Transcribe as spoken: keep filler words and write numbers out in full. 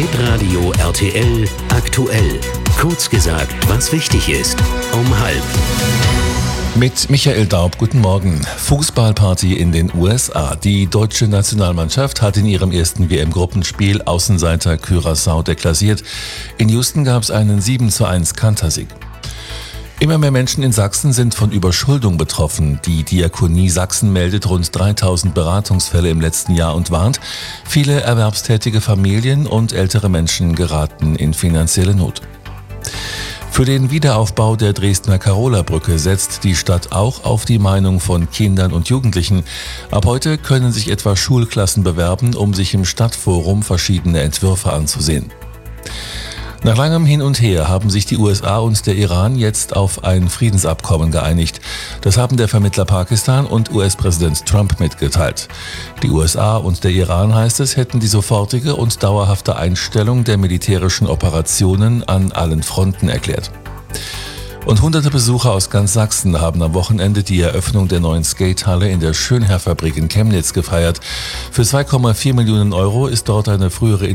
Hitradio R T L aktuell. Kurz gesagt, was wichtig ist. Um halb. Mit Michael Daub, guten Morgen. Fußballparty in den U S A. Die deutsche Nationalmannschaft hat in ihrem ersten W M-Gruppenspiel Außenseiter Curaçao deklassiert. In Houston gab es einen sieben zu eins Kantersieg. Immer mehr Menschen in Sachsen sind von Überschuldung betroffen. Die Diakonie Sachsen meldet rund dreitausend Beratungsfälle im letzten Jahr und warnt, viele erwerbstätige Familien und ältere Menschen geraten in finanzielle Not. Für den Wiederaufbau der Dresdner Karola-Brücke setzt die Stadt auch auf die Meinung von Kindern und Jugendlichen. Ab heute können sich etwa Schulklassen bewerben, um sich im Stadtforum verschiedene Entwürfe anzusehen. Nach langem Hin und Her haben sich die U S A und der Iran jetzt auf ein Friedensabkommen geeinigt. Das haben der Vermittler Pakistan und U S-Präsident Trump mitgeteilt. Die U S A und der Iran, heißt es, hätten die sofortige und dauerhafte Einstellung der militärischen Operationen an allen Fronten erklärt. Und hunderte Besucher aus ganz Sachsen haben am Wochenende die Eröffnung der neuen Skatehalle in der Schönherr-Fabrik in Chemnitz gefeiert. Für zwei Komma vier Millionen Euro ist dort eine frühere